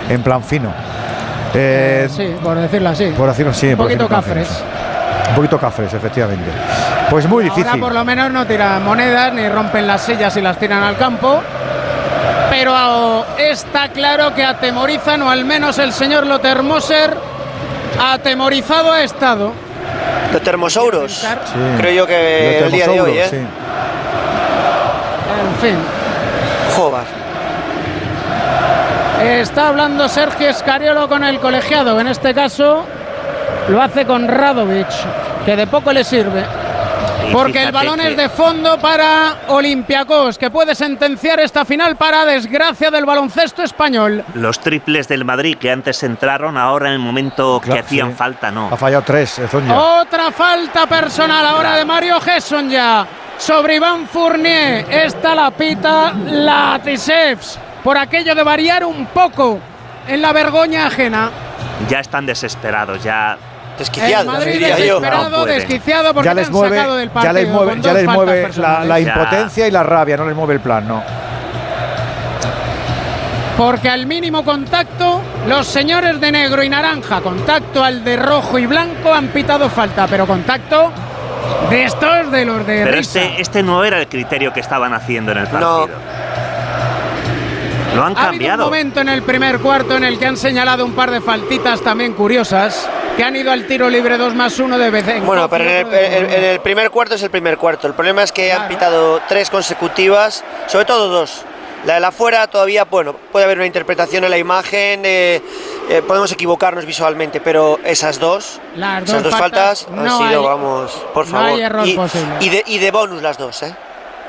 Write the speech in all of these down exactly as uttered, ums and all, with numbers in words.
en plan fino. Eh, sí, por decirlo así. Por decirlo así. Un poquito cafres. Un poquito cafres, efectivamente. Pues muy difícil. Ahora por lo menos no tiran monedas ni rompen las sillas y las tiran al campo. Pero está claro que atemorizan, o al menos el señor Lothar-Moser atemorizado ha estado. Lothar-Mosouros, sí. Creo yo que el día de hoy, ¿eh? Sí. En fin. Joder. Está hablando Sergio Scariolo con el colegiado. En este caso lo hace con Radovic, que de poco le sirve. Porque el balón es de fondo para Olympiacos, que puede sentenciar esta final para desgracia del baloncesto español. Los triples del Madrid que antes entraron, ahora en el momento claro, que hacían sí. falta, no. Ha fallado tres, Zonja. Otra falta personal ahora de Mario Gesson ya sobre Iván Fournier. Esta la pita Latisevs por aquello de variar un poco en la vergüenza ajena. Ya están desesperados, ya. Desquiciado, el Madrid diría desesperado, yo. No desquiciado porque ya les han mueve, sacado del partido. ya les mueve, ya les mueve la, la Ya. impotencia y la rabia, no les mueve el plan, no. Porque al mínimo contacto, los señores de negro y naranja, contacto al de rojo y blanco, han pitado falta, pero contacto de estos de los de Pero risa. este, este no era el criterio que estaban haciendo en el partido. No. Lo han Ha habido cambiado. un momento en el primer cuarto en el que han señalado un par de faltitas también curiosas, que han ido al tiro libre dos más uno de vez en Bueno, pero en el, en- en el primer cuarto es el primer cuarto. El problema es que Claro. han pitado tres consecutivas, sobre todo dos. La de la fuera todavía, bueno, puede haber una interpretación en la imagen, eh, eh, podemos equivocarnos visualmente, pero esas dos, Las esas dos dos faltas, faltas, han no sido, hay- vamos, por no favor. hay error y, posible. y de, y de bonus las dos, ¿eh?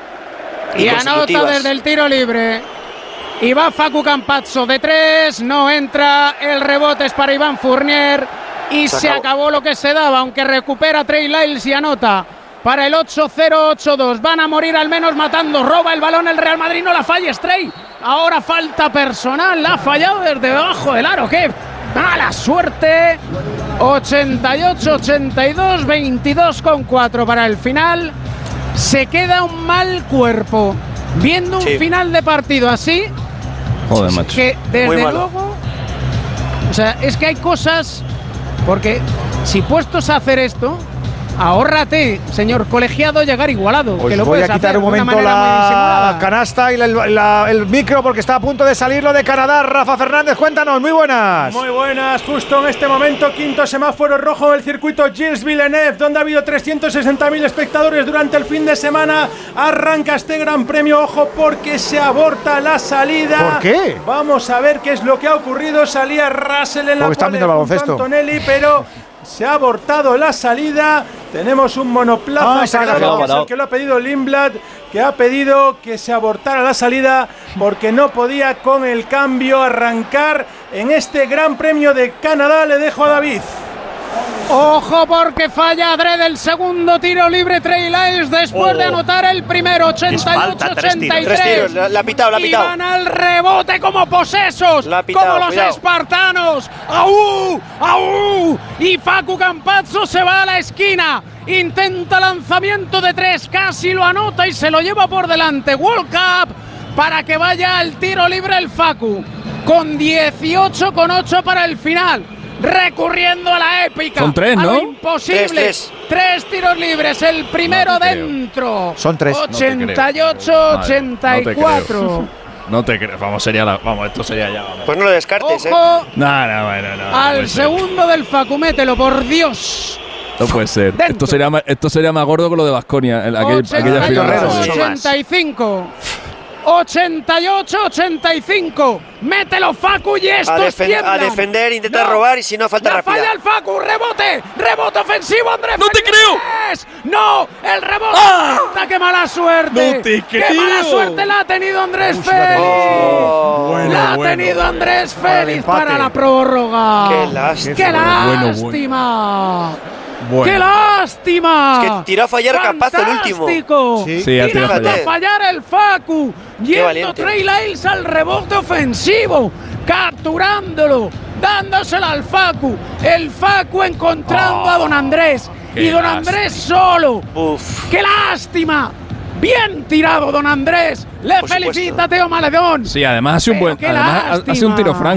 Y anota consecutivas. desde el tiro libre. Y va Facu Campazzo de tres, no entra, el rebote es para Iván Fournier y se, Se acabó. acabó. lo que se daba, aunque recupera Trey Lyles y anota para el ocho cero ocho dos. Van a morir al menos matando, roba el balón el Real Madrid, no la falles Trey. Ahora falta personal, la ha fallado desde debajo del aro, qué mala suerte. ochenta y ocho ochenta y dos, veintidós con cuatro para el final. Se queda un mal cuerpo. Viendo un Sí. final de partido así, Joder, macho. que desde Muy malo. luego, o sea, es que hay cosas, porque si puestos a hacer esto, ahórrate, señor colegiado, llegar igualado. Pues que lo voy a puedes quitar hacer un de una momento manera muy la disimulada. canasta y la- la- el micro porque está a punto de salir lo de Canadá. Rafa Fernández, cuéntanos, muy buenas. Muy buenas, justo en este momento, quinto semáforo rojo del circuito Gilles Villeneuve, donde ha habido trescientos sesenta mil espectadores durante el fin de semana. Arranca este gran premio, ojo, porque se aborta la salida. ¿Por qué? Vamos a ver qué es lo que ha ocurrido. Salía Russell en la Porque están pole viendo el junto a baloncesto. Antonelli, pero se ha abortado la salida. Tenemos un monoplaza Ah, se ha quedado parado, que es parado. el que lo ha pedido Lindblad, que ha pedido que se abortara la salida porque no podía con el cambio arrancar en este Gran Premio de Canadá. Le dejo a David. Ojo porque falla adrede el segundo tiro libre Trey Lyles después Oh. de anotar el primero. Es falta, tres tiros. ochenta y ocho ochenta y Tres tres. tiros, la- la ha pitado, la ha Y pitado. van al rebote como posesos, La ha pitado, como los cuidado. espartanos. ¡Aú! ¡Aú! Y Facu Campazzo se va a la esquina. Intenta lanzamiento de tres, casi lo anota y se lo lleva por delante. World Cup para que vaya al tiro libre el Facu. Con dieciocho con ocho para el final. Recurriendo a la épica. Son tres, a lo ¿no? imposible. Tres, Tres tiros libres. El primero No te creo. dentro. Son tres. No te ochenta y ocho Madre, ochenta y cuatro. No te creo. No te creo. Vamos, sería la, vamos, esto sería ya. Vamos. Pues no lo descartes, ¿eh? Ojo No, no, bueno, no. no al puede ser. segundo del Facu. Mételo, por Dios. No puede ser. Dentro. Esto sería, ma- esto sería más gordo que lo de Baskonia, aquella ochenta y final. ocho, Mucho más. ochenta y cinco. ochenta y ocho ochenta y cinco. Mételo, Facu, y A, estos defen- tiemblan. a defender, intenta No. robar y si no, falta La rápida. falla el Facu, rebote, rebote ofensivo, Andrés. ¡No te Feliz. No, el rebote. ¡Ah! ¡Anda, qué mala suerte! ¡No te ¡Qué mala creo! suerte la ha tenido Andrés Uy, sí, la ha Félix! Oh, Bueno, la ha bueno, tenido bueno. Andrés Para el Félix empate. para la prórroga. Qué lástima. ¡Qué Bueno, bueno, bueno. lástima! Bueno. ¡Qué lástima! Es que tiró a fallar Campazzo el último. ¡Fantástico! Sí. Sí, ha tirado a Tirando a fallar. fallar el Facu. Yendo valiente. Trey Lyles al rebote ofensivo. Capturándolo. Dándoselo al Facu. El Facu encontrando Oh, a Don Andrés. qué Y Don lástima. Andrés solo. Uf. ¡Qué lástima! Bien tirado, Don Andrés. Le Por felicita supuesto. Teo Maledón. Sí, además hace un Pero buen. qué Además hace un tiro lástima. franco.